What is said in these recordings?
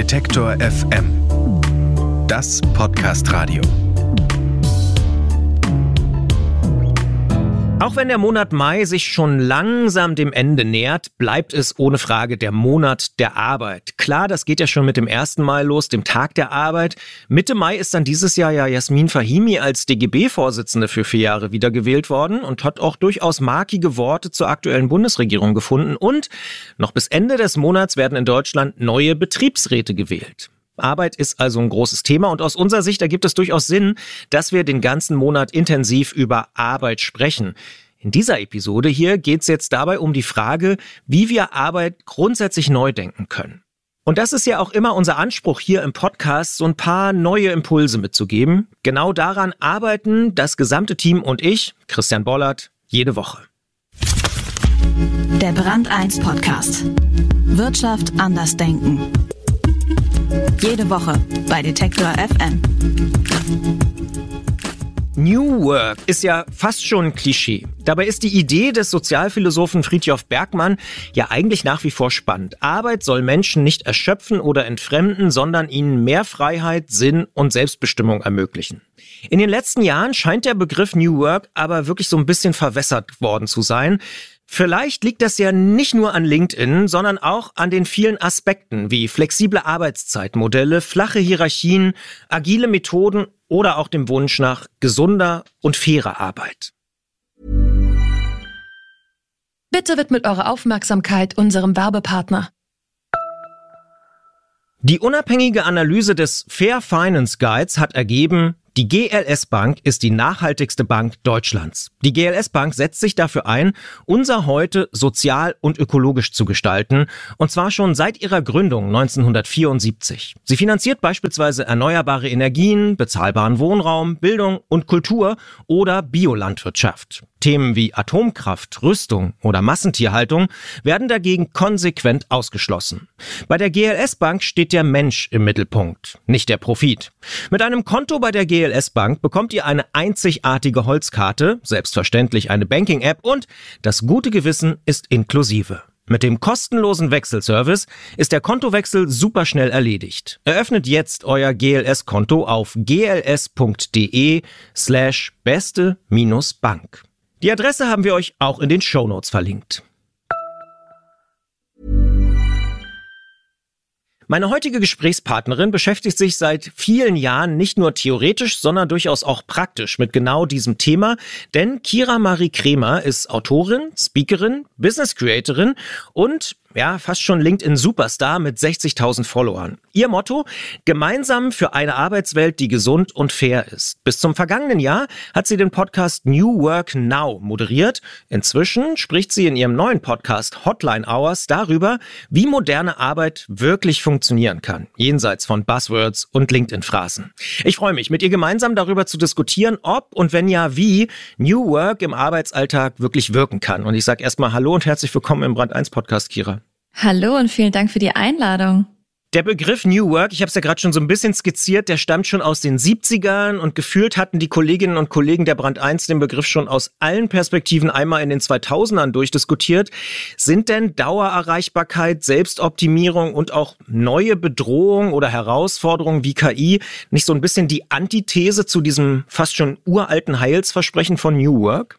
Detektor FM. Das Podcast-Radio. Auch wenn der Monat Mai sich schon langsam dem Ende nähert, bleibt es ohne Frage der Monat der Arbeit. Klar, das geht ja schon mit dem 1. Mai los, dem Tag der Arbeit. Mitte Mai ist dann dieses Jahr ja Jasmin Fahimi als DGB-Vorsitzende für 4 Jahre wiedergewählt worden und hat auch durchaus markige Worte zur aktuellen Bundesregierung gefunden. Und noch bis Ende des Monats werden in Deutschland neue Betriebsräte gewählt. Arbeit ist also ein großes Thema und aus unserer Sicht ergibt es durchaus Sinn, dass wir den ganzen Monat intensiv über Arbeit sprechen. In dieser Episode hier geht es jetzt dabei um die Frage, wie wir Arbeit grundsätzlich neu denken können. Und das ist ja auch immer unser Anspruch hier im Podcast, so ein paar neue Impulse mitzugeben. Genau daran arbeiten das gesamte Team und ich, Christian Bollert, jede Woche. Der Brand 1 Podcast. Wirtschaft anders denken. Jede Woche bei Detektor FM. New Work ist ja fast schon ein Klischee. Dabei ist die Idee des Sozialphilosophen Frithjof Bergmann ja eigentlich nach wie vor spannend. Arbeit soll Menschen nicht erschöpfen oder entfremden, sondern ihnen mehr Freiheit, Sinn und Selbstbestimmung ermöglichen. In den letzten Jahren scheint der Begriff New Work aber wirklich so ein bisschen verwässert worden zu sein. Vielleicht liegt das ja nicht nur an LinkedIn, sondern auch an den vielen Aspekten wie flexible Arbeitszeitmodelle, flache Hierarchien, agile Methoden oder auch dem Wunsch nach gesunder und fairer Arbeit. Bitte widmet eure Aufmerksamkeit unserem Werbepartner. Die unabhängige Analyse des Fair Finance Guides hat ergeben, die GLS Bank ist die nachhaltigste Bank Deutschlands. Die GLS Bank setzt sich dafür ein, unser Heute sozial und ökologisch zu gestalten, und zwar schon seit ihrer Gründung 1974. Sie finanziert beispielsweise erneuerbare Energien, bezahlbaren Wohnraum, Bildung und Kultur oder Biolandwirtschaft. Themen wie Atomkraft, Rüstung oder Massentierhaltung werden dagegen konsequent ausgeschlossen. Bei der GLS Bank steht der Mensch im Mittelpunkt, nicht der Profit. Mit einem Konto bei der GLS Bank bekommt ihr eine einzigartige Holzkarte, selbstverständlich eine Banking-App und das gute Gewissen ist inklusive. Mit dem kostenlosen Wechselservice ist der Kontowechsel superschnell erledigt. Eröffnet jetzt euer GLS-Konto auf gls.de/beste-bank. Die Adresse haben wir euch auch in den Shownotes verlinkt. Meine heutige Gesprächspartnerin beschäftigt sich seit vielen Jahren nicht nur theoretisch, sondern durchaus auch praktisch mit genau diesem Thema, denn Kira Marie Kremer ist Autorin, Speakerin, Business Creatorin und fast schon LinkedIn-Superstar mit 60.000 Followern. Ihr Motto: gemeinsam für eine Arbeitswelt, die gesund und fair ist. Bis zum vergangenen Jahr hat sie den Podcast New Work Now moderiert. Inzwischen spricht sie in ihrem neuen Podcast Hotline Hours darüber, wie moderne Arbeit wirklich funktionieren kann, jenseits von Buzzwords und LinkedIn-Phrasen. Ich freue mich, mit ihr gemeinsam darüber zu diskutieren, ob und wenn ja, wie New Work im Arbeitsalltag wirklich wirken kann. Und ich sage erstmal Hallo und herzlich willkommen im Brand 1 Podcast, Kira. Hallo und vielen Dank für die Einladung. Der Begriff New Work, ich habe es ja gerade schon so ein bisschen skizziert, der stammt schon aus den 70ern und gefühlt hatten die Kolleginnen und Kollegen der Brand 1 den Begriff schon aus allen Perspektiven einmal in den 2000ern durchdiskutiert. Sind denn Dauererreichbarkeit, Selbstoptimierung und auch neue Bedrohungen oder Herausforderungen wie KI nicht so ein bisschen die Antithese zu diesem fast schon uralten Heilsversprechen von New Work?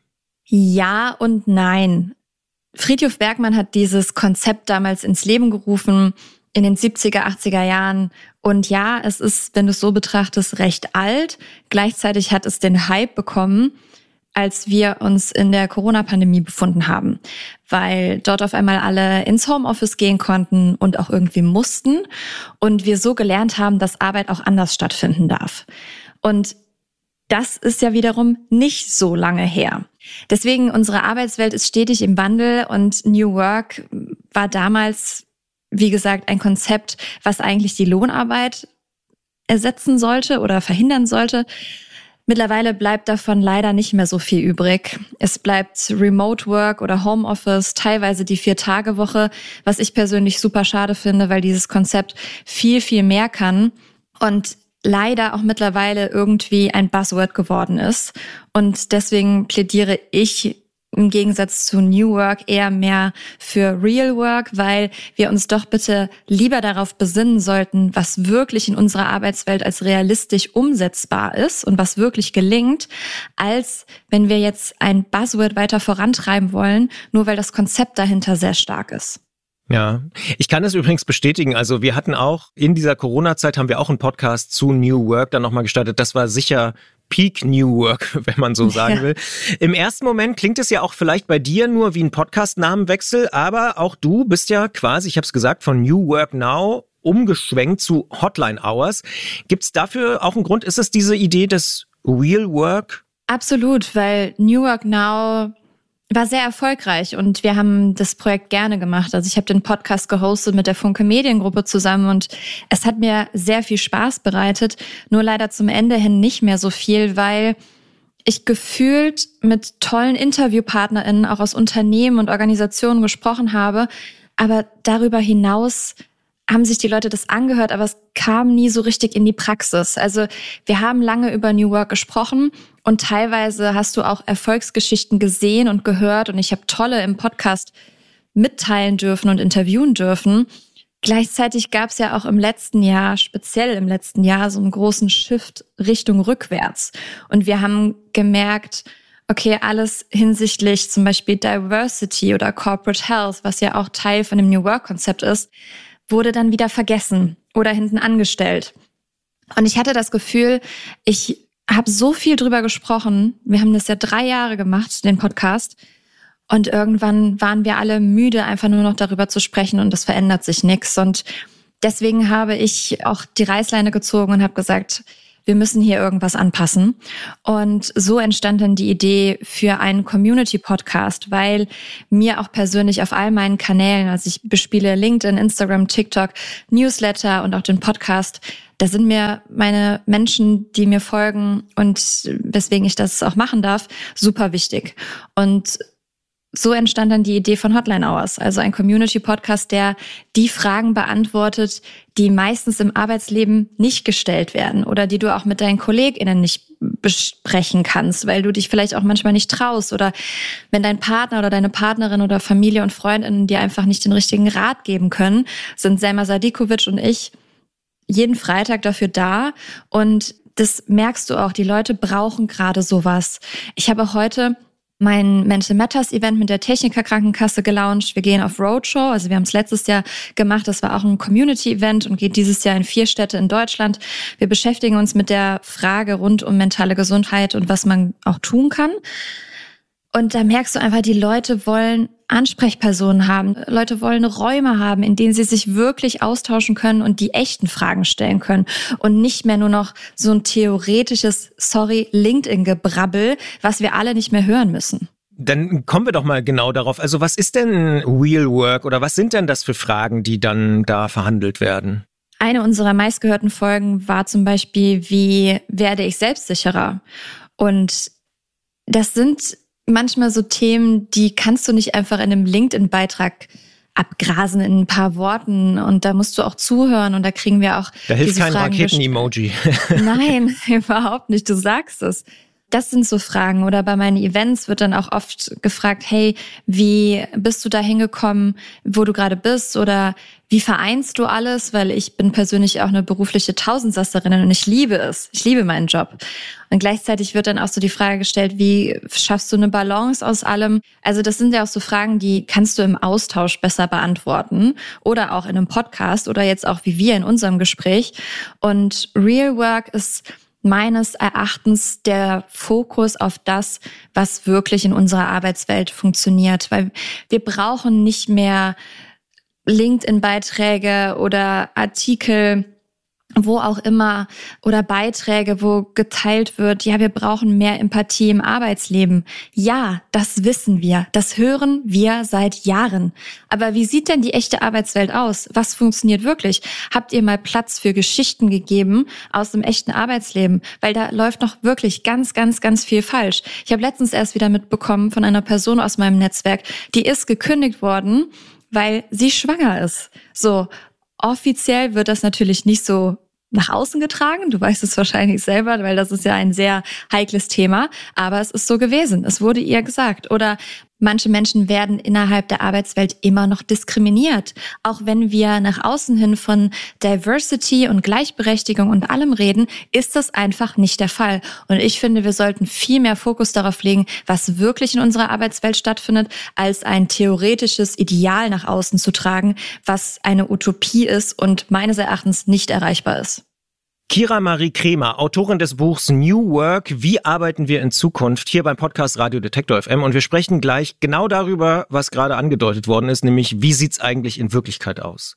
Ja und nein. Frithjof Bergmann hat dieses Konzept damals ins Leben gerufen, in den 70er, 80er Jahren. Und ja, es ist, wenn du es so betrachtest, recht alt. Gleichzeitig hat es den Hype bekommen, als wir uns in der Corona-Pandemie befunden haben, weil dort auf einmal alle ins Homeoffice gehen konnten und auch irgendwie mussten und wir so gelernt haben, dass Arbeit auch anders stattfinden darf. Und das ist ja wiederum nicht so lange her. Deswegen, unsere Arbeitswelt ist stetig im Wandel und New Work war damals, wie gesagt, ein Konzept, was eigentlich die Lohnarbeit ersetzen sollte oder verhindern sollte. Mittlerweile bleibt davon leider nicht mehr so viel übrig. Es bleibt Remote Work oder Homeoffice, teilweise die 4-Tage-Woche, was ich persönlich super schade finde, weil dieses Konzept viel, viel mehr kann und leider auch mittlerweile irgendwie ein Buzzword geworden ist. Und deswegen plädiere ich im Gegensatz zu New Work eher mehr für Real Work, weil wir uns doch bitte lieber darauf besinnen sollten, was wirklich in unserer Arbeitswelt als realistisch umsetzbar ist und was wirklich gelingt, als wenn wir jetzt ein Buzzword weiter vorantreiben wollen, nur weil das Konzept dahinter sehr stark ist. Ja, ich kann es übrigens bestätigen. Also wir hatten auch in dieser Corona-Zeit haben wir auch einen Podcast zu New Work dann nochmal gestartet. Das war sicher Peak New Work, wenn man so sagen will. Im ersten Moment klingt es ja auch vielleicht bei dir nur wie ein Podcast-Namenwechsel, aber auch du bist ja quasi, ich habe es gesagt, von New Work Now umgeschwenkt zu Hotline Hours. Gibt es dafür auch einen Grund? Ist es diese Idee des Real Work? Absolut, weil New Work Now war sehr erfolgreich und wir haben das Projekt gerne gemacht. Also ich habe den Podcast gehostet mit der Funke Mediengruppe zusammen und es hat mir sehr viel Spaß bereitet, nur leider zum Ende hin nicht mehr so viel, weil ich gefühlt mit tollen InterviewpartnerInnen auch aus Unternehmen und Organisationen gesprochen habe, aber darüber hinaus haben sich die Leute das angehört, aber es kam nie so richtig in die Praxis. Also wir haben lange über New Work gesprochen und teilweise hast du auch Erfolgsgeschichten gesehen und gehört und ich habe tolle im Podcast mitteilen dürfen und interviewen dürfen. Gleichzeitig gab es ja auch im letzten Jahr, speziell im letzten Jahr, so einen großen Shift Richtung rückwärts. Und wir haben gemerkt, okay, alles hinsichtlich zum Beispiel Diversity oder Corporate Health, was ja auch Teil von dem New Work-Konzept ist, wurde dann wieder vergessen oder hinten angestellt. Und ich hatte das Gefühl, ich habe so viel drüber gesprochen. Wir haben das ja 3 Jahre gemacht, den Podcast. Und irgendwann waren wir alle müde, einfach nur noch darüber zu sprechen und es verändert sich nichts. Und deswegen habe ich auch die Reißleine gezogen und habe gesagt, wir müssen hier irgendwas anpassen. Und so entstand dann die Idee für einen Community-Podcast, weil mir auch persönlich auf all meinen Kanälen, also ich bespiele LinkedIn, Instagram, TikTok, Newsletter und auch den Podcast, da sind mir meine Menschen, die mir folgen und weswegen ich das auch machen darf, super wichtig. Und so entstand dann die Idee von Hotline Hours, also ein Community-Podcast, der die Fragen beantwortet, die meistens im Arbeitsleben nicht gestellt werden oder die du auch mit deinen KollegInnen nicht besprechen kannst, weil du dich vielleicht auch manchmal nicht traust oder wenn dein Partner oder deine Partnerin oder Familie und FreundInnen dir einfach nicht den richtigen Rat geben können, sind Selma Sadikovic und ich jeden Freitag dafür da und das merkst du auch, die Leute brauchen gerade sowas. Ich habe auch heute mein Mental Matters Event mit der Techniker Krankenkasse gelauncht. Wir gehen auf Roadshow, also wir haben es letztes Jahr gemacht, das war auch ein Community-Event und geht dieses Jahr in 4 Städte in Deutschland. Wir beschäftigen uns mit der Frage rund um mentale Gesundheit und was man auch tun kann. Und da merkst du einfach, die Leute wollen Ansprechpersonen haben. Leute wollen Räume haben, in denen sie sich wirklich austauschen können und die echten Fragen stellen können. Und nicht mehr nur noch so ein theoretisches, LinkedIn-Gebrabbel, was wir alle nicht mehr hören müssen. Dann kommen wir doch mal genau darauf. Also was ist denn Real Work oder was sind denn das für Fragen, die dann da verhandelt werden? Eine unserer meistgehörten Folgen war zum Beispiel, wie werde ich selbstsicherer? Und das sind manchmal so Themen, die kannst du nicht einfach in einem LinkedIn-Beitrag abgrasen in ein paar Worten und da musst du auch zuhören und da kriegen wir auch da hilft diese kein Raketen-Emoji. Nein, überhaupt nicht, du sagst es. Das sind so Fragen. Oder bei meinen Events wird dann auch oft gefragt, hey, wie bist du da hingekommen, wo du gerade bist? Oder wie vereinst du alles? Weil ich bin persönlich auch eine berufliche Tausendsasserin und ich liebe es. Ich liebe meinen Job. Und gleichzeitig wird dann auch so die Frage gestellt, wie schaffst du eine Balance aus allem? Also das sind ja auch so Fragen, die kannst du im Austausch besser beantworten oder auch in einem Podcast oder jetzt auch wie wir in unserem Gespräch. Und Real Work ist meines Erachtens der Fokus auf das, was wirklich in unserer Arbeitswelt funktioniert. Weil wir brauchen nicht mehr LinkedIn-Beiträge oder Artikel, wo auch immer, oder Beiträge, wo geteilt wird, ja, wir brauchen mehr Empathie im Arbeitsleben. Ja, das wissen wir. Das hören wir seit Jahren. Aber wie sieht denn die echte Arbeitswelt aus? Was funktioniert wirklich? Habt ihr mal Platz für Geschichten gegeben aus dem echten Arbeitsleben? Weil da läuft noch wirklich ganz, ganz, ganz viel falsch. Ich habe letztens erst wieder mitbekommen von einer Person aus meinem Netzwerk, die ist gekündigt worden, weil sie schwanger ist. So, offiziell wird das natürlich nicht so nach außen getragen. Du weißt es wahrscheinlich selber, weil das ist ja ein sehr heikles Thema. Aber es ist so gewesen. Es wurde ihr gesagt. Oder manche Menschen werden innerhalb der Arbeitswelt immer noch diskriminiert. Auch wenn wir nach außen hin von Diversity und Gleichberechtigung und allem reden, ist das einfach nicht der Fall. Und ich finde, wir sollten viel mehr Fokus darauf legen, was wirklich in unserer Arbeitswelt stattfindet, als ein theoretisches Ideal nach außen zu tragen, was eine Utopie ist und meines Erachtens nicht erreichbar ist. Kira Marie Kremer, Autorin des Buchs New Work, wie arbeiten wir in Zukunft, hier beim Podcast Radio Detektor FM. Und wir sprechen gleich genau darüber, was gerade angedeutet worden ist, nämlich wie sieht's eigentlich in Wirklichkeit aus?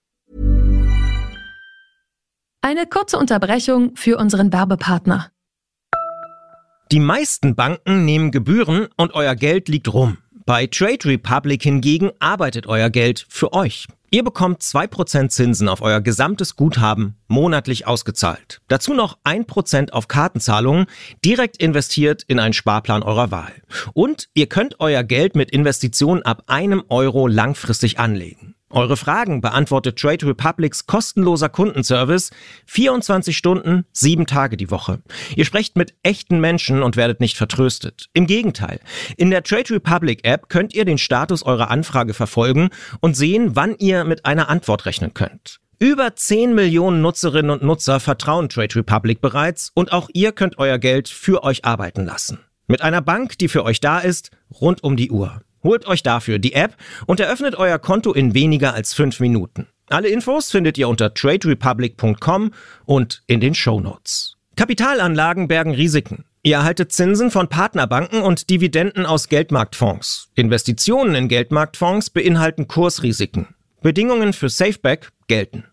Eine kurze Unterbrechung für unseren Werbepartner. Die meisten Banken nehmen Gebühren und euer Geld liegt rum. Bei Trade Republic hingegen arbeitet euer Geld für euch. Ihr bekommt 2% Zinsen auf euer gesamtes Guthaben monatlich ausgezahlt. Dazu noch 1% auf Kartenzahlungen, direkt investiert in einen Sparplan eurer Wahl. Und ihr könnt euer Geld mit Investitionen ab €1 langfristig anlegen. Eure Fragen beantwortet Trade Republics kostenloser Kundenservice 24 Stunden, 7 Tage die Woche. Ihr sprecht mit echten Menschen und werdet nicht vertröstet. Im Gegenteil, in der Trade Republic App könnt ihr den Status eurer Anfrage verfolgen und sehen, wann ihr mit einer Antwort rechnen könnt. Über 10 Millionen Nutzerinnen und Nutzer vertrauen Trade Republic bereits und auch ihr könnt euer Geld für euch arbeiten lassen. Mit einer Bank, die für euch da ist, rund um die Uhr. Holt euch dafür die App und eröffnet euer Konto in weniger als 5 Minuten. Alle Infos findet ihr unter traderepublic.com und in den Shownotes. Kapitalanlagen bergen Risiken. Ihr erhaltet Zinsen von Partnerbanken und Dividenden aus Geldmarktfonds. Investitionen in Geldmarktfonds beinhalten Kursrisiken. Bedingungen für Safeback gelten.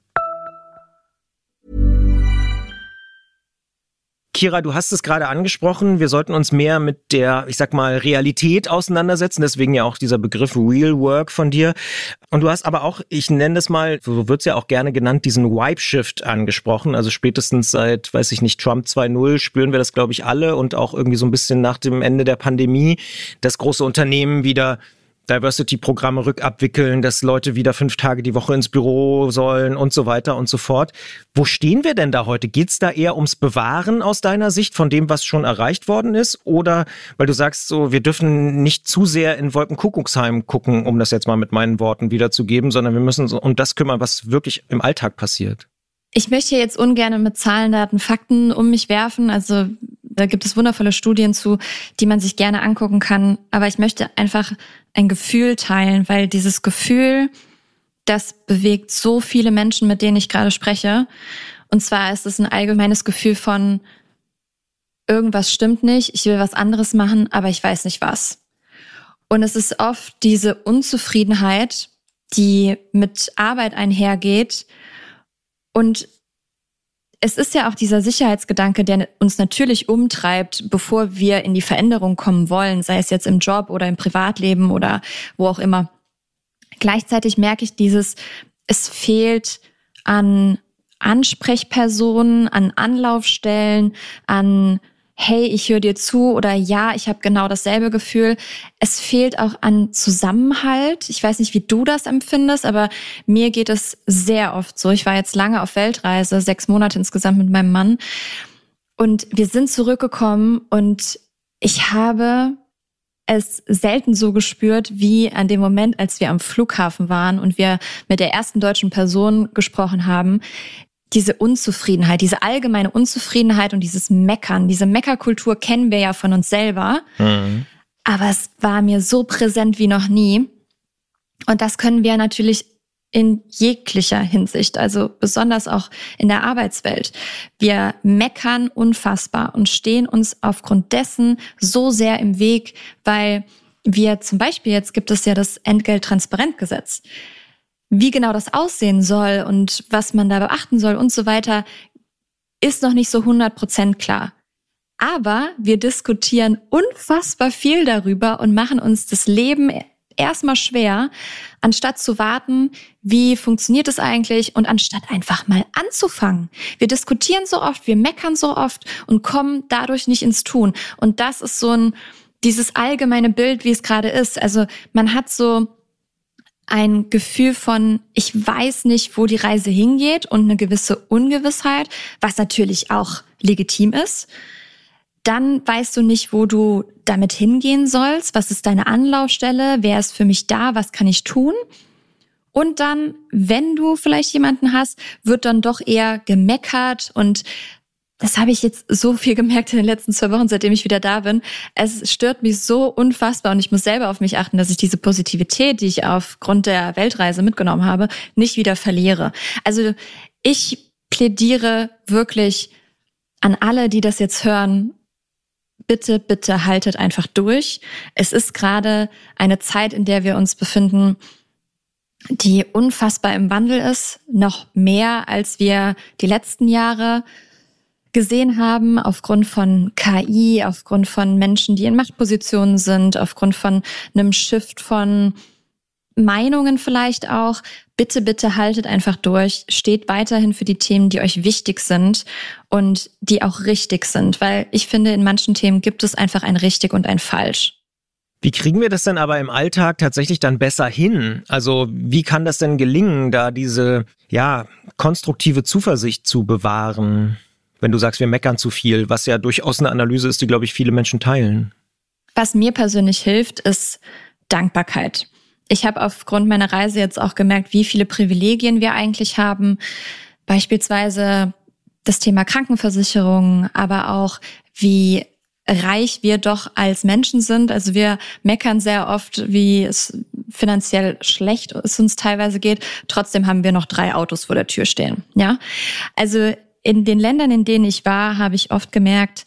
Kira, du hast es gerade angesprochen, wir sollten uns mehr mit der, Realität auseinandersetzen, deswegen ja auch dieser Begriff Real Work von dir. Und du hast aber auch, ich nenne es mal, so wird's ja auch gerne genannt, diesen Vibe-Shift angesprochen. Also spätestens seit, Trump 2.0 spüren wir das, glaube ich, alle und auch irgendwie so ein bisschen nach dem Ende der Pandemie, dass große Unternehmen wieder Diversity-Programme rückabwickeln, dass Leute wieder 5 Tage die Woche ins Büro sollen und so weiter und so fort. Wo stehen wir denn da heute? Geht's da eher ums Bewahren aus deiner Sicht von dem, was schon erreicht worden ist? Oder, weil du sagst so, wir dürfen nicht zu sehr in Wolkenkuckucksheim gucken, um das jetzt mal mit meinen Worten wiederzugeben, sondern wir müssen uns um das kümmern, was wirklich im Alltag passiert. Ich möchte jetzt ungern mit Zahlen, Daten, Fakten um mich werfen. Also da gibt es wundervolle Studien zu, die man sich gerne angucken kann. Aber ich möchte einfach ein Gefühl teilen, weil dieses Gefühl, das bewegt so viele Menschen, mit denen ich gerade spreche. Und zwar ist es ein allgemeines Gefühl von, irgendwas stimmt nicht, ich will was anderes machen, aber ich weiß nicht was. Und es ist oft diese Unzufriedenheit, die mit Arbeit einhergeht. Und es ist ja auch dieser Sicherheitsgedanke, der uns natürlich umtreibt, bevor wir in die Veränderung kommen wollen, sei es jetzt im Job oder im Privatleben oder wo auch immer. Gleichzeitig merke ich es fehlt an Ansprechpersonen, an Anlaufstellen, an hey, ich höre dir zu oder ja, ich habe genau dasselbe Gefühl. Es fehlt auch an Zusammenhalt. Ich weiß nicht, wie du das empfindest, aber mir geht es sehr oft so. Ich war jetzt lange auf Weltreise, 6 Monate insgesamt mit meinem Mann. Und wir sind zurückgekommen und ich habe es selten so gespürt wie an dem Moment, als wir am Flughafen waren und wir mit der ersten deutschen Person gesprochen haben. Diese Unzufriedenheit, diese allgemeine Unzufriedenheit und dieses Meckern, diese Meckerkultur kennen wir ja von uns selber. Mhm. Aber es war mir so präsent wie noch nie. Und das können wir natürlich in jeglicher Hinsicht, also besonders auch in der Arbeitswelt. Wir meckern unfassbar und stehen uns aufgrund dessen so sehr im Weg, weil wir zum Beispiel, jetzt gibt es ja das Entgelttransparentgesetz. Wie genau das aussehen soll und was man da beachten soll und so weiter, ist noch nicht so 100% klar. Aber wir diskutieren unfassbar viel darüber und machen uns das Leben erstmal schwer, anstatt zu warten, wie funktioniert es eigentlich und anstatt einfach mal anzufangen. Wir diskutieren so oft, wir meckern so oft und kommen dadurch nicht ins Tun. Und das ist so dieses allgemeine Bild, wie es gerade ist. Also man hat so ein Gefühl von, ich weiß nicht, wo die Reise hingeht und eine gewisse Ungewissheit, was natürlich auch legitim ist. Dann weißt du nicht, wo du damit hingehen sollst. Was ist deine Anlaufstelle? Wer ist für mich da? Was kann ich tun? Und dann, wenn du vielleicht jemanden hast, wird dann doch eher gemeckert. Und das habe ich jetzt so viel gemerkt in den letzten 2 Wochen, seitdem ich wieder da bin. Es stört mich so unfassbar und ich muss selber auf mich achten, dass ich diese Positivität, die ich aufgrund der Weltreise mitgenommen habe, nicht wieder verliere. Also ich plädiere wirklich an alle, die das jetzt hören, bitte, bitte haltet einfach durch. Es ist gerade eine Zeit, in der wir uns befinden, die unfassbar im Wandel ist, noch mehr als wir die letzten Jahre gesehen haben, aufgrund von KI, aufgrund von Menschen, die in Machtpositionen sind, aufgrund von einem Shift von Meinungen vielleicht auch. Bitte, bitte haltet einfach durch, steht weiterhin für die Themen, die euch wichtig sind und die auch richtig sind, weil ich finde, in manchen Themen gibt es einfach ein richtig und ein falsch. Wie kriegen wir das denn aber im Alltag tatsächlich dann besser hin? Also wie kann das denn gelingen, da diese konstruktive Zuversicht zu bewahren? Wenn du sagst, wir meckern zu viel, was ja durchaus eine Analyse ist, die, glaube ich, viele Menschen teilen. Was mir persönlich hilft, ist Dankbarkeit. Ich habe aufgrund meiner Reise jetzt auch gemerkt, wie viele Privilegien wir eigentlich haben. Beispielsweise das Thema Krankenversicherung, aber auch wie reich wir doch als Menschen sind. Also wir meckern sehr oft, wie es finanziell schlecht es uns teilweise geht. Trotzdem haben wir noch 3 Autos vor der Tür stehen. Ja, also in den Ländern, in denen ich war, habe ich oft gemerkt,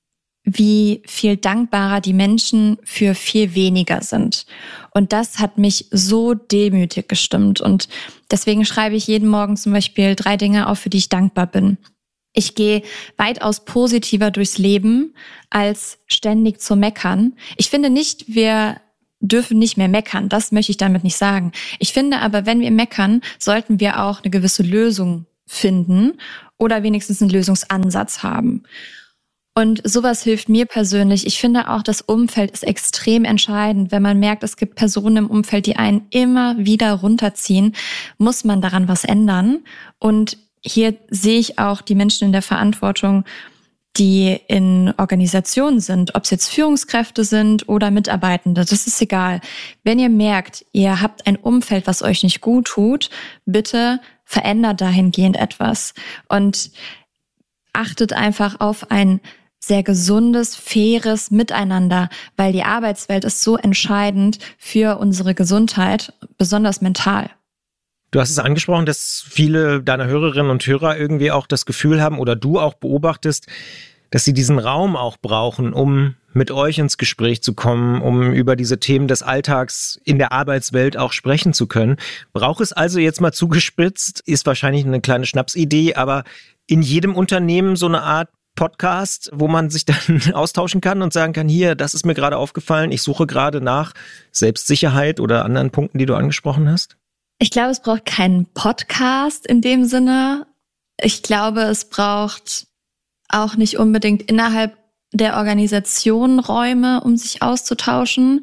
wie viel dankbarer die Menschen für viel weniger sind. Und das hat mich so demütig gestimmt. Und deswegen schreibe ich jeden Morgen zum Beispiel 3 Dinge auf, für die ich dankbar bin. Ich gehe weitaus positiver durchs Leben, als ständig zu meckern. Ich finde nicht, wir dürfen nicht mehr meckern. Das möchte ich damit nicht sagen. Ich finde aber, wenn wir meckern, sollten wir auch eine gewisse Lösung finden oder wenigstens einen Lösungsansatz haben. Und sowas hilft mir persönlich. Ich finde auch, das Umfeld ist extrem entscheidend. Wenn man merkt, es gibt Personen im Umfeld, die einen immer wieder runterziehen, muss man daran was ändern. Und hier sehe ich auch die Menschen in der Verantwortung, die in Organisationen sind, ob es jetzt Führungskräfte sind oder Mitarbeitende, das ist egal. Wenn ihr merkt, ihr habt ein Umfeld, was euch nicht gut tut, bitte verändert dahingehend etwas und achtet einfach auf ein sehr gesundes, faires Miteinander, weil die Arbeitswelt ist so entscheidend für unsere Gesundheit, besonders mental. Du hast es angesprochen, dass viele deiner Hörerinnen und Hörer irgendwie auch das Gefühl haben oder du auch beobachtest, dass sie diesen Raum auch brauchen, um mit euch ins Gespräch zu kommen, um über diese Themen des Alltags in der Arbeitswelt auch sprechen zu können. Braucht es also jetzt mal zugespitzt, ist wahrscheinlich eine kleine Schnapsidee, aber in jedem Unternehmen so eine Art Podcast, wo man sich dann austauschen kann und sagen kann, hier, das ist mir gerade aufgefallen, ich suche gerade nach Selbstsicherheit oder anderen Punkten, die du angesprochen hast? Ich glaube, es braucht keinen Podcast in dem Sinne. Ich glaube, es braucht auch nicht unbedingt innerhalb der Organisation Räume, um sich auszutauschen,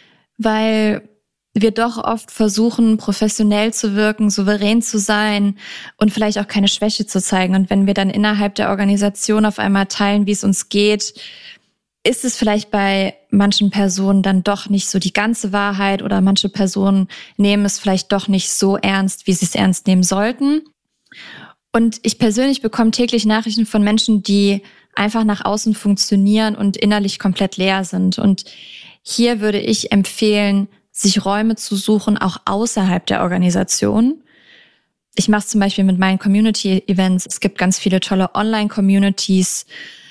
weil wir doch oft versuchen, professionell zu wirken, souverän zu sein und vielleicht auch keine Schwäche zu zeigen. Und wenn wir dann innerhalb der Organisation auf einmal teilen, wie es uns geht, ist es vielleicht bei manchen Personen dann doch nicht so die ganze Wahrheit oder manche Personen nehmen es vielleicht doch nicht so ernst, wie sie es ernst nehmen sollten. Und ich persönlich bekomme täglich Nachrichten von Menschen, die einfach nach außen funktionieren und innerlich komplett leer sind. Und hier würde ich empfehlen, sich Räume zu suchen, auch außerhalb der Organisation. Ich mache es zum Beispiel mit meinen Community-Events. Es gibt ganz viele tolle Online-Communities.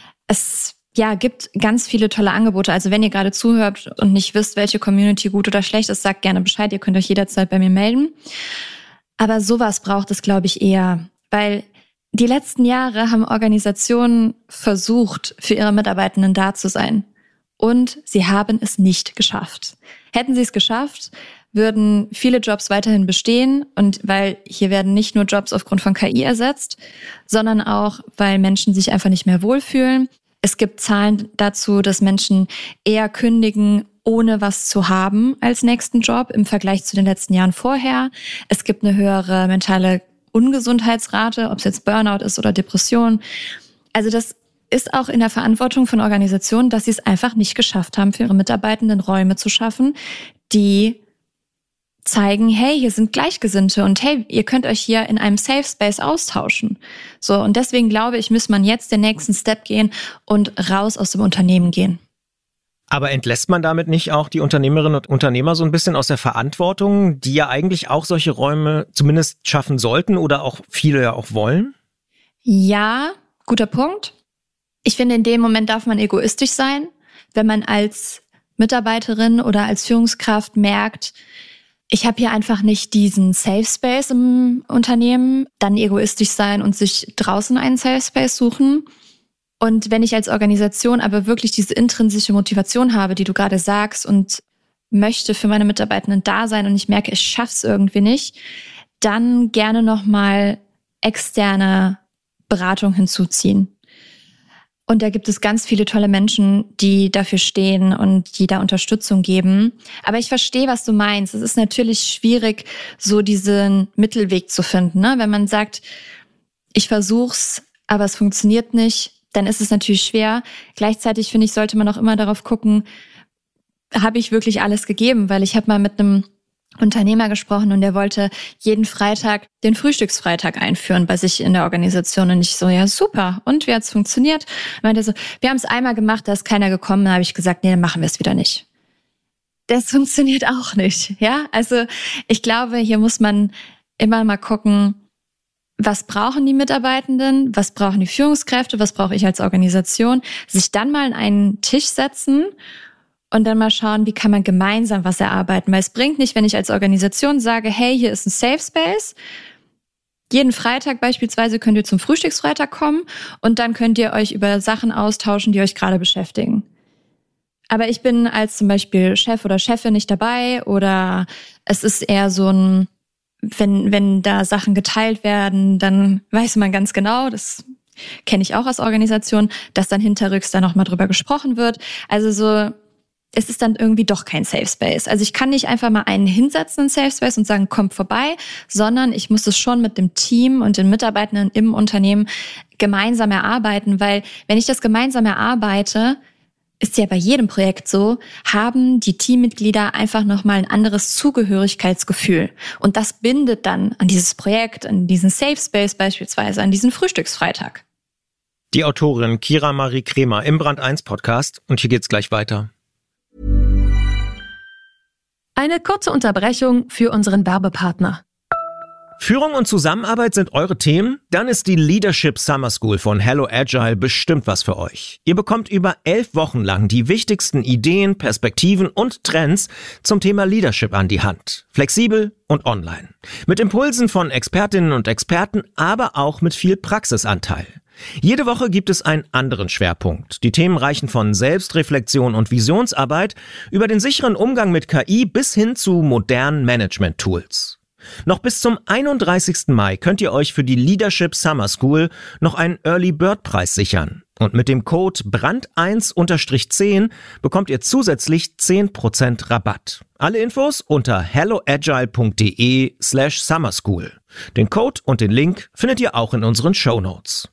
Es gibt ganz viele tolle Angebote. Also wenn ihr gerade zuhört und nicht wisst, welche Community gut oder schlecht ist, sagt gerne Bescheid. Ihr könnt euch jederzeit bei mir melden. Aber sowas braucht es, glaube ich, eher. Weil die letzten Jahre haben Organisationen versucht, für ihre Mitarbeitenden da zu sein. Und sie haben es nicht geschafft. Hätten sie es geschafft, würden viele Jobs weiterhin bestehen. Und weil hier werden nicht nur Jobs aufgrund von KI ersetzt, sondern auch, weil Menschen sich einfach nicht mehr wohlfühlen. Es gibt Zahlen dazu, dass Menschen eher kündigen, ohne was zu haben als nächsten Job im Vergleich zu den letzten Jahren vorher. Es gibt eine höhere mentale Ungesundheitsrate, ob es jetzt Burnout ist oder Depression. Also das ist auch in der Verantwortung von Organisationen, dass sie es einfach nicht geschafft haben, für ihre Mitarbeitenden Räume zu schaffen, die zeigen, hey, hier sind Gleichgesinnte und hey, ihr könnt euch hier in einem Safe Space austauschen. So, und deswegen glaube ich, muss man jetzt den nächsten Step gehen und raus aus dem Unternehmen gehen. Aber entlässt man damit nicht auch die Unternehmerinnen und Unternehmer so ein bisschen aus der Verantwortung, die ja eigentlich auch solche Räume zumindest schaffen sollten oder auch viele ja auch wollen? Ja, guter Punkt. Ich finde, in dem Moment darf man egoistisch sein, wenn man als Mitarbeiterin oder als Führungskraft merkt, ich habe hier einfach nicht diesen Safe Space im Unternehmen, dann egoistisch sein und sich draußen einen Safe Space suchen. Und wenn ich als Organisation aber wirklich diese intrinsische Motivation habe, die du gerade sagst, und möchte für meine Mitarbeitenden da sein und ich merke, ich schaff's irgendwie nicht, dann gerne nochmal externe Beratung hinzuziehen. Und da gibt es ganz viele tolle Menschen, die dafür stehen und die da Unterstützung geben. Aber ich verstehe, was du meinst. Es ist natürlich schwierig, so diesen Mittelweg zu finden, ne? Wenn man sagt, ich versuch's, aber es funktioniert nicht, dann ist es natürlich schwer. Gleichzeitig, finde ich, sollte man auch immer darauf gucken, habe ich wirklich alles gegeben? Weil ich habe mal mit einem Unternehmer gesprochen und der wollte jeden Freitag den Frühstücksfreitag einführen bei sich in der Organisation. Und ich so, ja super. Und wie hat's funktioniert? Meinte so, wir haben es einmal gemacht, da ist keiner gekommen. Da habe ich gesagt, nee, dann machen wir es wieder nicht. Das funktioniert auch nicht. Ja, also ich glaube, hier muss man immer mal gucken, was brauchen die Mitarbeitenden, was brauchen die Führungskräfte, was brauche ich als Organisation, sich dann mal an einen Tisch setzen und dann mal schauen, wie kann man gemeinsam was erarbeiten. Weil es bringt nicht, wenn ich als Organisation sage, hey, hier ist ein Safe Space. Jeden Freitag beispielsweise könnt ihr zum Frühstücksfreitag kommen und dann könnt ihr euch über Sachen austauschen, die euch gerade beschäftigen. Aber ich bin als zum Beispiel Chef oder Chefin nicht dabei oder es ist eher so ein, wenn da Sachen geteilt werden, dann weiß man ganz genau, das kenne ich auch aus Organisationen, dass dann hinterrücks da nochmal drüber gesprochen wird. Also so, es ist dann irgendwie doch kein Safe Space. Also ich kann nicht einfach mal einen hinsetzen in Safe Space und sagen, kommt vorbei, sondern ich muss es schon mit dem Team und den Mitarbeitenden im Unternehmen gemeinsam erarbeiten, weil wenn ich das gemeinsam erarbeite, ist ja bei jedem Projekt so, haben die Teammitglieder einfach nochmal ein anderes Zugehörigkeitsgefühl. Und das bindet dann an dieses Projekt, an diesen Safe Space beispielsweise, an diesen Frühstücksfreitag. Die Autorin Kira Marie Kremer im Brand 1 Podcast und hier geht's gleich weiter. Eine kurze Unterbrechung für unseren Werbepartner. Führung und Zusammenarbeit sind eure Themen? Dann ist die Leadership Summer School von Hello Agile bestimmt was für euch. Ihr bekommt über 11 Wochen lang die wichtigsten Ideen, Perspektiven und Trends zum Thema Leadership an die Hand. Flexibel und online. Mit Impulsen von Expertinnen und Experten, aber auch mit viel Praxisanteil. Jede Woche gibt es einen anderen Schwerpunkt. Die Themen reichen von Selbstreflexion und Visionsarbeit über den sicheren Umgang mit KI bis hin zu modernen Management-Tools. Noch bis zum 31. Mai könnt ihr euch für die Leadership Summer School noch einen Early Bird Preis sichern. Und mit dem Code BRAND1-10 bekommt ihr zusätzlich 10% Rabatt. Alle Infos unter helloagile.de/summerschool. Den Code und den Link findet ihr auch in unseren Shownotes.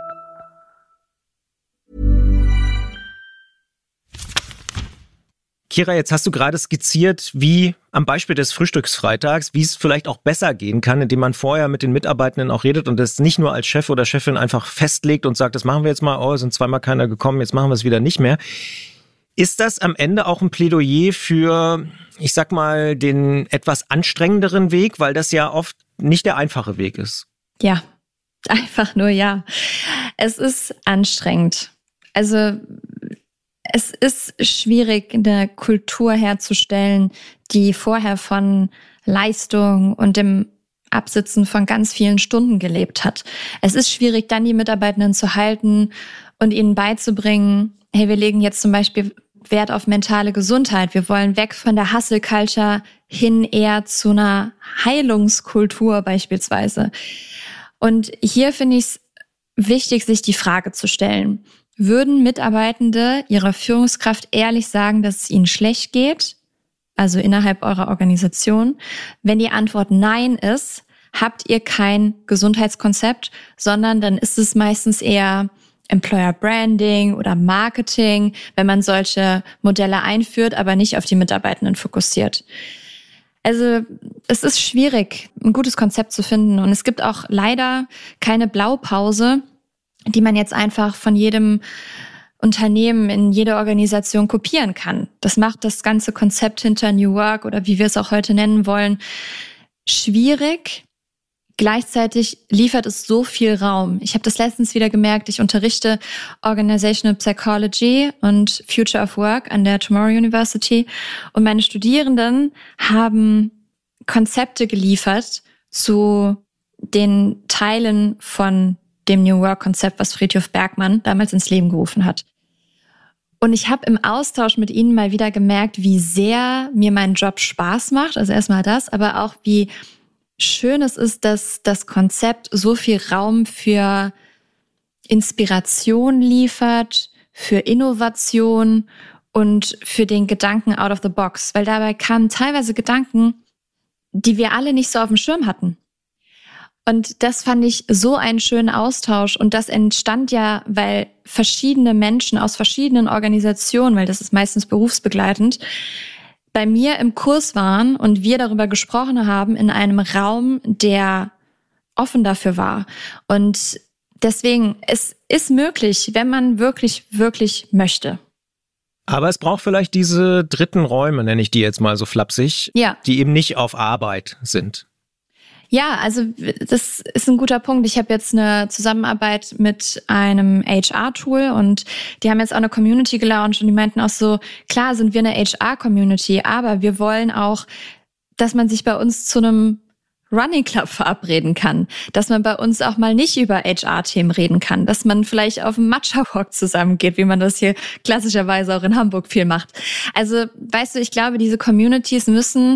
Kira, jetzt hast du gerade skizziert, wie am Beispiel des Frühstücksfreitags, wie es vielleicht auch besser gehen kann, indem man vorher mit den Mitarbeitenden auch redet und das nicht nur als Chef oder Chefin einfach festlegt und sagt, das machen wir jetzt mal, oh, es sind zweimal keiner gekommen, jetzt machen wir es wieder nicht mehr. Ist das am Ende auch ein Plädoyer für, ich sag mal, den etwas anstrengenderen Weg, weil das ja oft nicht der einfache Weg ist? Ja, einfach nur ja. Es ist anstrengend. Also es ist schwierig, eine Kultur herzustellen, die vorher von Leistung und dem Absitzen von ganz vielen Stunden gelebt hat. Es ist schwierig, dann die Mitarbeitenden zu halten und ihnen beizubringen, hey, wir legen jetzt zum Beispiel Wert auf mentale Gesundheit. Wir wollen weg von der Hustle-Culture hin eher zu einer Heilungskultur beispielsweise. Und hier finde ich es wichtig, sich die Frage zu stellen, Würden Mitarbeitende ihrer Führungskraft ehrlich sagen, dass es ihnen schlecht geht, also innerhalb eurer Organisation? Wenn die Antwort Nein ist, habt ihr kein Gesundheitskonzept, sondern dann ist es meistens eher Employer Branding oder Marketing, wenn man solche Modelle einführt, aber nicht auf die Mitarbeitenden fokussiert. Also es ist schwierig, ein gutes Konzept zu finden. Und es gibt auch leider keine Blaupause, die man jetzt einfach von jedem Unternehmen in jede Organisation kopieren kann. Das macht das ganze Konzept hinter New Work oder wie wir es auch heute nennen wollen, schwierig. Gleichzeitig liefert es so viel Raum. Ich habe das letztens wieder gemerkt, ich unterrichte Organizational Psychology und Future of Work an der Tomorrow University und meine Studierenden haben Konzepte geliefert zu den Teilen von dem New Work-Konzept, was Frithjof Bergmann damals ins Leben gerufen hat. Und ich habe im Austausch mit ihnen mal wieder gemerkt, wie sehr mir mein Job Spaß macht. Also erstmal das, aber auch wie schön es ist, dass das Konzept so viel Raum für Inspiration liefert, für Innovation und für den Gedanken out of the box. Weil dabei kamen teilweise Gedanken, die wir alle nicht so auf dem Schirm hatten. Und das fand ich so einen schönen Austausch. Und das entstand ja, weil verschiedene Menschen aus verschiedenen Organisationen, weil das ist meistens berufsbegleitend, bei mir im Kurs waren und wir darüber gesprochen haben in einem Raum, der offen dafür war. Und deswegen, es ist möglich, wenn man wirklich, wirklich möchte. Aber es braucht vielleicht diese dritten Räume, nenne ich die jetzt mal so flapsig, ja, die eben nicht auf Arbeit sind. Ja, also das ist ein guter Punkt. Ich habe jetzt eine Zusammenarbeit mit einem HR-Tool und die haben jetzt auch eine Community gelauncht und die meinten auch so, klar sind wir eine HR-Community, aber wir wollen auch, dass man sich bei uns zu einem Running Club verabreden kann, dass man bei uns auch mal nicht über HR-Themen reden kann, dass man vielleicht auf einen Matcha-Walk zusammengeht, wie man das hier klassischerweise auch in Hamburg viel macht. Also, weißt du, ich glaube, diese Communities müssen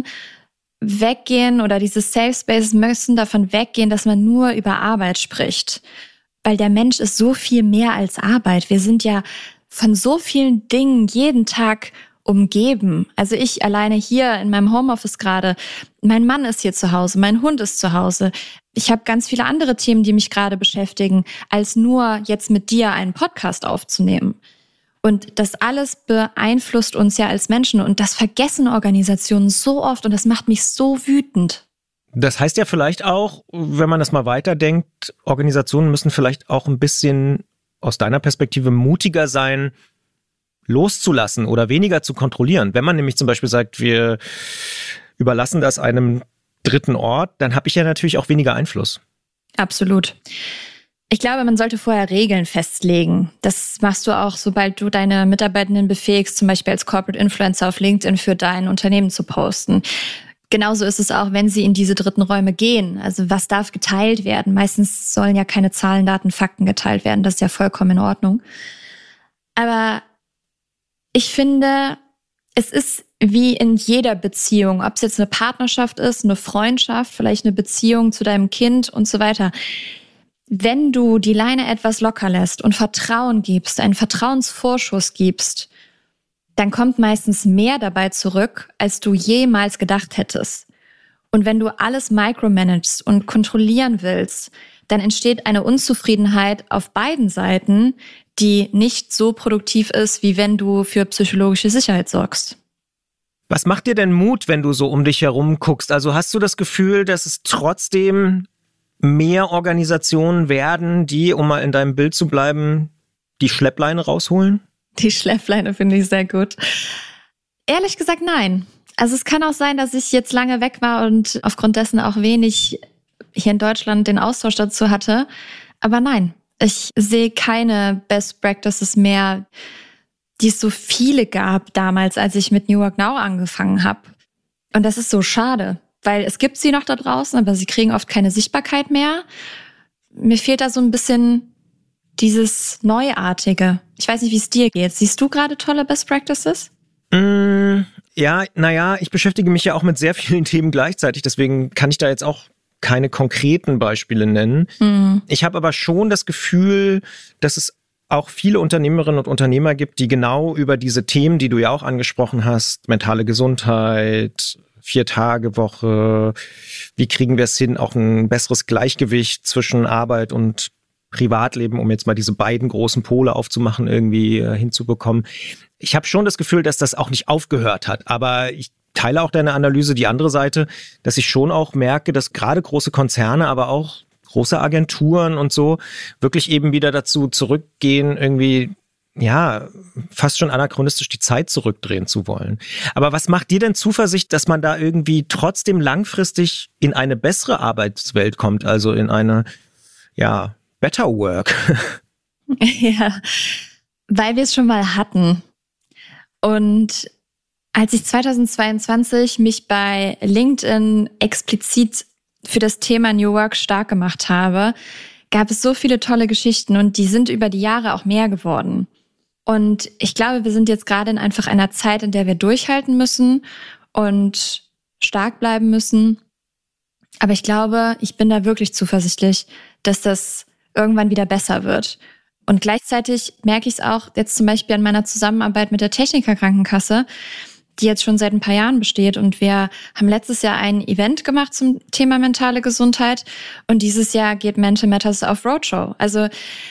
weggehen oder diese Safe Spaces müssen davon weggehen, dass man nur über Arbeit spricht. Weil der Mensch ist so viel mehr als Arbeit. Wir sind ja von so vielen Dingen jeden Tag umgeben. Also ich alleine hier in meinem Homeoffice gerade, mein Mann ist hier zu Hause, mein Hund ist zu Hause. Ich habe ganz viele andere Themen, die mich gerade beschäftigen, als nur jetzt mit dir einen Podcast aufzunehmen. Und das alles beeinflusst uns ja als Menschen und das vergessen Organisationen so oft und das macht mich so wütend. Das heißt ja vielleicht auch, wenn man das mal weiterdenkt, Organisationen müssen vielleicht auch ein bisschen aus deiner Perspektive mutiger sein, loszulassen oder weniger zu kontrollieren. Wenn man nämlich zum Beispiel sagt, wir überlassen das einem dritten Ort, dann habe ich ja natürlich auch weniger Einfluss. Absolut. Ich glaube, man sollte vorher Regeln festlegen. Das machst du auch, sobald du deine Mitarbeitenden befähigst, zum Beispiel als Corporate Influencer auf LinkedIn für dein Unternehmen zu posten. Genauso ist es auch, wenn sie in diese dritten Räume gehen. Also was darf geteilt werden? Meistens sollen ja keine Zahlen, Daten, Fakten geteilt werden. Das ist ja vollkommen in Ordnung. Aber ich finde, es ist wie in jeder Beziehung, ob es jetzt eine Partnerschaft ist, eine Freundschaft, vielleicht eine Beziehung zu deinem Kind und so weiter. Wenn du die Leine etwas locker lässt und Vertrauen gibst, einen Vertrauensvorschuss gibst, dann kommt meistens mehr dabei zurück, als du jemals gedacht hättest. Und wenn du alles micromanagst und kontrollieren willst, dann entsteht eine Unzufriedenheit auf beiden Seiten, die nicht so produktiv ist, wie wenn du für psychologische Sicherheit sorgst. Was macht dir denn Mut, wenn du so um dich herum guckst? Also hast du das Gefühl, dass es trotzdem mehr Organisationen werden, die, um mal in deinem Bild zu bleiben, die Schleppleine rausholen? Die Schleppleine finde ich sehr gut. Ehrlich gesagt, nein. Also es kann auch sein, dass ich jetzt lange weg war und aufgrund dessen auch wenig hier in Deutschland den Austausch dazu hatte. Aber nein, ich sehe keine Best Practices mehr, die es so viele gab damals, als ich mit New Work Now angefangen habe. Und das ist so schade. Weil es gibt sie noch da draußen, aber sie kriegen oft keine Sichtbarkeit mehr. Mir fehlt da so ein bisschen dieses Neuartige. Ich weiß nicht, wie es dir geht. Siehst du gerade tolle Best Practices? Ja, ich beschäftige mich ja auch mit sehr vielen Themen gleichzeitig. Deswegen kann ich da jetzt auch keine konkreten Beispiele nennen. Ich habe aber schon das Gefühl, dass es auch viele Unternehmerinnen und Unternehmer gibt, die genau über diese Themen, die du ja auch angesprochen hast, mentale Gesundheit, 4-Tage-Woche, wie kriegen wir es hin, auch ein besseres Gleichgewicht zwischen Arbeit und Privatleben, um jetzt mal diese beiden großen Pole aufzumachen, irgendwie hinzubekommen. Ich habe schon das Gefühl, dass das auch nicht aufgehört hat, aber ich teile auch deine Analyse, die andere Seite, dass ich schon auch merke, dass gerade große Konzerne, aber auch große Agenturen und so wirklich eben wieder dazu zurückgehen, irgendwie, ja, fast schon anachronistisch die Zeit zurückdrehen zu wollen. Aber was macht dir denn Zuversicht, dass man da irgendwie trotzdem langfristig in eine bessere Arbeitswelt kommt, also in eine, ja, better work? Ja, weil wir es schon mal hatten. Und als ich 2022 mich bei LinkedIn explizit für das Thema New Work stark gemacht habe, gab es so viele tolle Geschichten und die sind über die Jahre auch mehr geworden. Und ich glaube, wir sind jetzt gerade in einfach einer Zeit, in der wir durchhalten müssen und stark bleiben müssen. Aber ich glaube, ich bin da wirklich zuversichtlich, dass das irgendwann wieder besser wird. Und gleichzeitig merke ich es auch jetzt zum Beispiel an meiner Zusammenarbeit mit der Techniker Krankenkasse, die jetzt schon seit ein paar Jahren besteht. Und wir haben letztes Jahr ein Event gemacht zum Thema mentale Gesundheit. Und dieses Jahr geht Mental Matters auf Roadshow. Also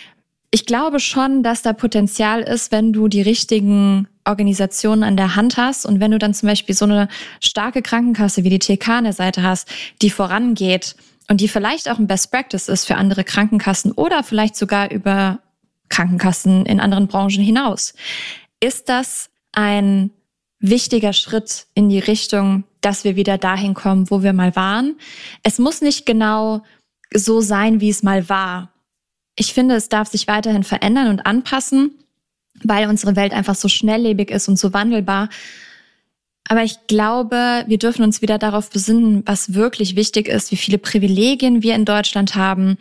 ich glaube schon, dass da Potenzial ist, wenn du die richtigen Organisationen an der Hand hast. Und wenn du dann zum Beispiel so eine starke Krankenkasse wie die TK an der Seite hast, die vorangeht und die vielleicht auch ein Best Practice ist für andere Krankenkassen oder vielleicht sogar über Krankenkassen in anderen Branchen hinaus, ist das ein wichtiger Schritt in die Richtung, dass wir wieder dahin kommen, wo wir mal waren. Es muss nicht genau so sein, wie es mal war. Ich finde, es darf sich weiterhin verändern und anpassen, weil unsere Welt einfach so schnelllebig ist und so wandelbar. Aber ich glaube, wir dürfen uns wieder darauf besinnen, was wirklich wichtig ist, wie viele Privilegien wir in Deutschland haben,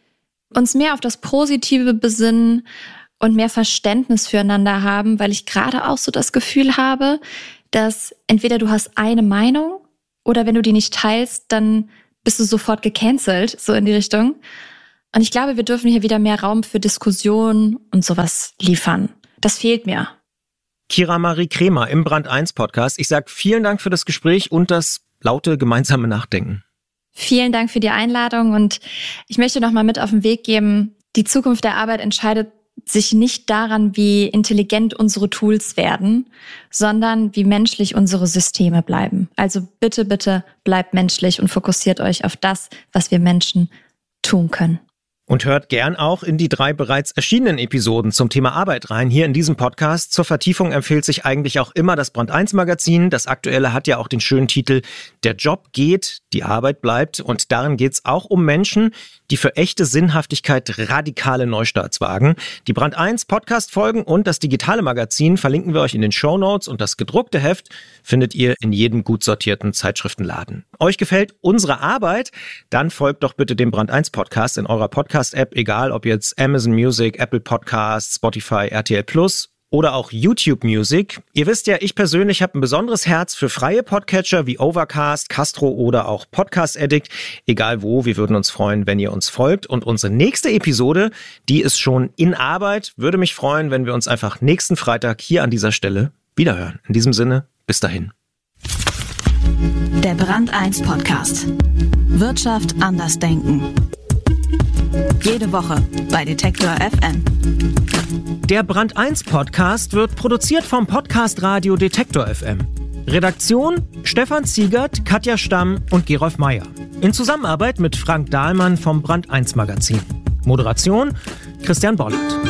uns mehr auf das Positive besinnen und mehr Verständnis füreinander haben, weil ich gerade auch so das Gefühl habe, dass entweder du hast eine Meinung oder wenn du die nicht teilst, dann bist du sofort gecancelt, so in die Richtung. Und ich glaube, wir dürfen hier wieder mehr Raum für Diskussion und sowas liefern. Das fehlt mir. Kira Marie Kremer im Brand 1 Podcast. Ich sage vielen Dank für das Gespräch und das laute gemeinsame Nachdenken. Vielen Dank für die Einladung und ich möchte noch mal mit auf den Weg geben, die Zukunft der Arbeit entscheidet sich nicht daran, wie intelligent unsere Tools werden, sondern wie menschlich unsere Systeme bleiben. Also bitte, bitte bleibt menschlich und fokussiert euch auf das, was wir Menschen tun können. Und hört gern auch in die 3 bereits erschienenen Episoden zum Thema Arbeit rein, hier in diesem Podcast. Zur Vertiefung empfiehlt sich eigentlich auch immer das Brand 1 Magazin. Das aktuelle hat ja auch den schönen Titel Der Job geht, die Arbeit bleibt. Und darin geht's auch um Menschen, die für echte Sinnhaftigkeit radikale Neustarts wagen. Die Brand 1 Podcast-Folgen und das digitale Magazin verlinken wir euch in den Shownotes und das gedruckte Heft findet ihr in jedem gut sortierten Zeitschriftenladen. Euch gefällt unsere Arbeit? Dann folgt doch bitte dem Brand 1 Podcast in eurer Podcast-App, egal ob jetzt Amazon Music, Apple Podcasts, Spotify, RTL Plus oder auch YouTube Music. Ihr wisst ja, ich persönlich habe ein besonderes Herz für freie Podcatcher wie Overcast, Castro oder auch Podcast Addict. Egal wo, wir würden uns freuen, wenn ihr uns folgt. Und unsere nächste Episode, die ist schon in Arbeit. Würde mich freuen, wenn wir uns einfach nächsten Freitag hier an dieser Stelle wiederhören. In diesem Sinne, bis dahin. Der Brand 1 Podcast. Wirtschaft anders denken. Jede Woche bei Detektor FM. Der Brand 1 Podcast wird produziert vom Podcast Radio Detektor FM. Redaktion Stefan Ziegert, Katja Stamm und Gerolf Meyer. In Zusammenarbeit mit Frank Dahlmann vom Brand 1 Magazin. Moderation Christian Bollert.